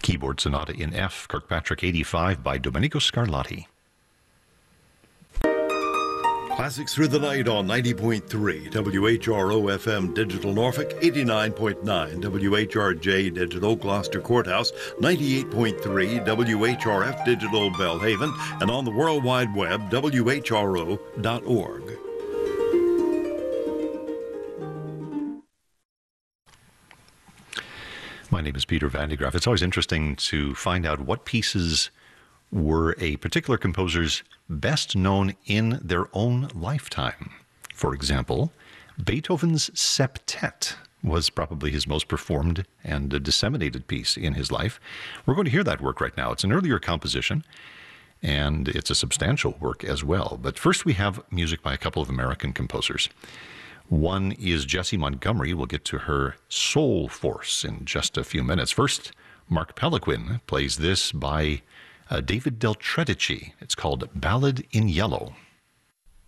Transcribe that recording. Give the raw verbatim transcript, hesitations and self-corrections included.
Keyboard Sonata in F, Kirkpatrick eighty-five by Domenico Scarlatti. Classics Through the Night on ninety point three W H R O F M Digital Norfolk, eighty-nine point nine W H R J Digital Gloucester Courthouse, ninety-eight point three W H R F Digital Belhaven, and on the World Wide Web, W H R O dot org. My name is Peter Van de Graaff. It's always interesting to find out what pieces were a particular composer's best known in their own lifetime. For example, Beethoven's Septet was probably his most performed and disseminated piece in his life. We're going to hear that work right now. It's an earlier composition, and it's a substantial work as well. But first we have music by a couple of American composers. One is Jessie Montgomery. We'll get to her Soul Force in just a few minutes. First, Mark Pelequin plays this by uh, David Del Tredici. It's called Ballad in Yellow.